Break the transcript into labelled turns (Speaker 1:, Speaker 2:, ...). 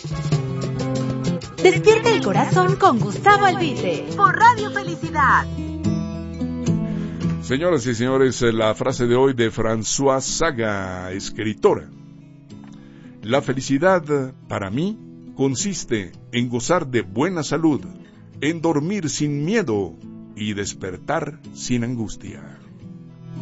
Speaker 1: Despierta el corazón con Gustavo Albite por Radio Felicidad.
Speaker 2: Señoras y señores, la frase de hoy de Françoise Saga, escritora. La felicidad, para mí, consiste en gozar de buena salud, en dormir sin miedo y despertar sin angustia.